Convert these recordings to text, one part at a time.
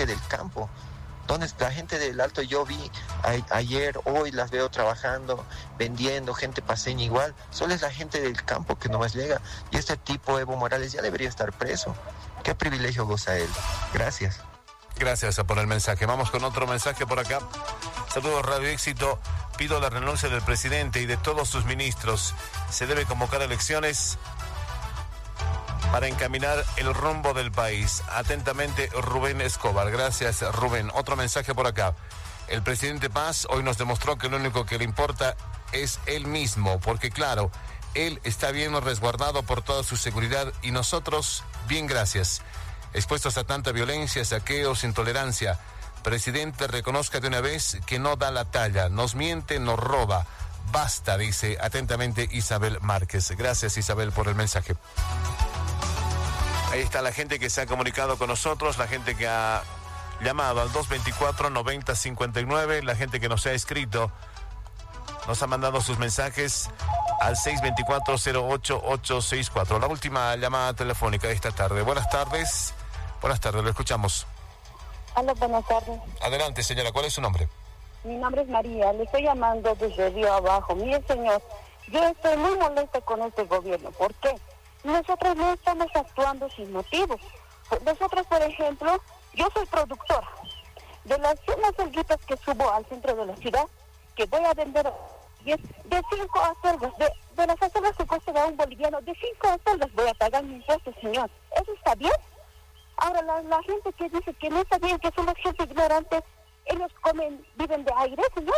gente del campo. ¿Dónde está la gente del Alto? Yo vi ayer, hoy las veo trabajando, vendiendo, gente paseña igual. Solo es la gente del campo que nomás llega. Y este tipo, Evo Morales, ya debería estar preso. ¿Qué privilegio goza él? Gracias. Gracias por el mensaje. Vamos con otro mensaje por acá. Saludos, Radio Éxito. Pido la renuncia del presidente y de todos sus ministros. Se debe convocar elecciones para encaminar el rumbo del país. Atentamente, Rubén Escobar. Gracias, Rubén. Otro mensaje por acá. El presidente Paz hoy nos demostró que lo único que le importa es él mismo, porque claro, él está bien resguardado por toda su seguridad y nosotros, bien, gracias. Expuestos a tanta violencia, saqueos, intolerancia, presidente, reconozca de una vez que no da la talla, nos miente, nos roba. Basta, dice atentamente Isabel Márquez. Gracias, Isabel, por el mensaje. Ahí está la gente que se ha comunicado con nosotros, la gente que ha llamado al 224-9059, la gente que nos ha escrito, nos ha mandado sus mensajes al 624-08864. La última llamada telefónica de esta tarde. Buenas tardes, lo escuchamos. Hola, buenas tardes. Adelante, señora, ¿cuál es su nombre? Mi nombre es María, le estoy llamando desde Río Abajo. Mire, señor, yo estoy muy molesta con este gobierno. ¿Por qué? Nosotros no estamos actuando sin motivos. Nosotros, por ejemplo, yo soy productora. De las unas alguitas que subo al centro de la ciudad, que voy a vender de 5 acelgas, de las acelgas que cuestan a un boliviano, de 5 acelgas voy a pagar mi impuesto, señor. ¿Eso está bien? Ahora, la gente que dice que no está bien, que somos gente ignorante, ellos viven de aire, señor.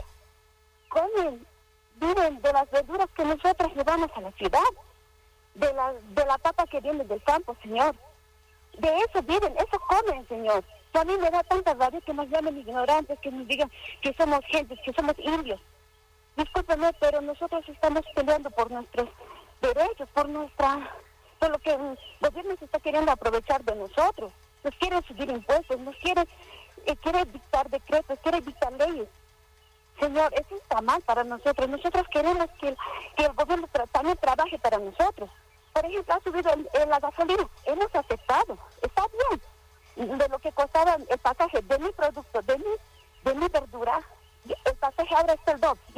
Viven de las verduras que nosotros llevamos a la ciudad. De la papa que viene del campo, señor. De eso viven, eso comen, señor. Y a mí me da tanta rabia que nos llamen ignorantes, que nos digan que somos gentes, que somos indios. Discúlpeme, pero nosotros estamos peleando por nuestros derechos, por lo que el gobierno se está queriendo aprovechar de nosotros. Nos quiere subir impuestos, quiere dictar decretos, quiere dictar leyes. Señor, eso está mal para nosotros. Nosotros queremos que el gobierno también trabaje para nosotros. Por ejemplo, ha subido la gasolina. Hemos aceptado. Está bien. De lo que costaba el pasaje de mi producto, de mi verdura, el pasaje ahora está el doble.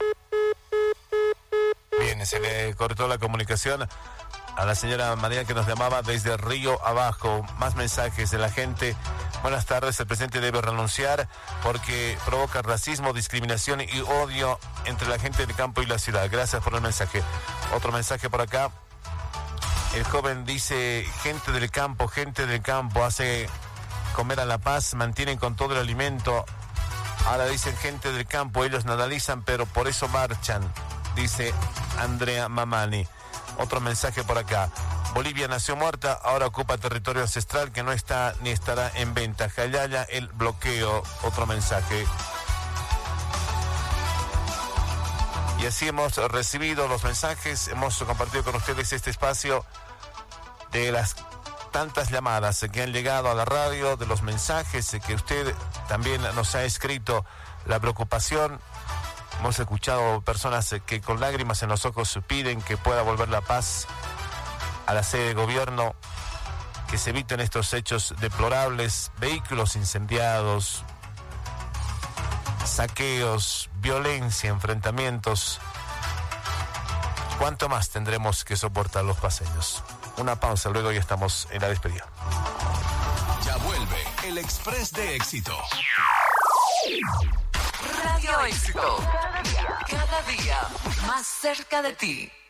Bien, se le cortó la comunicación a la señora María que nos llamaba desde Río Abajo. Más mensajes de la gente. Buenas tardes, el presidente debe renunciar porque provoca racismo, discriminación y odio entre la gente del campo y la ciudad. Gracias por el mensaje. Otro mensaje por acá. El joven dice, gente del campo hace comer a La Paz, mantienen con todo el alimento. Ahora dicen gente del campo, ellos analizan, pero por eso marchan, dice Andrea Mamani. Otro mensaje por acá. Bolivia nació muerta, ahora ocupa territorio ancestral que no está ni estará en venta. Jayaya, el bloqueo. Otro mensaje. Y así hemos recibido los mensajes, hemos compartido con ustedes este espacio de las tantas llamadas que han llegado a la radio, de los mensajes que usted también nos ha escrito, la preocupación. Hemos escuchado personas que con lágrimas en los ojos piden que pueda volver la paz a la sede de gobierno, que se eviten estos hechos deplorables, vehículos incendiados, saqueos, violencia, enfrentamientos. ¿Cuánto más tendremos que soportar los paseños? Una pausa, luego ya estamos en la despedida. Ya vuelve el Express de Éxito. Radio Éxito. Cada día más cerca de ti.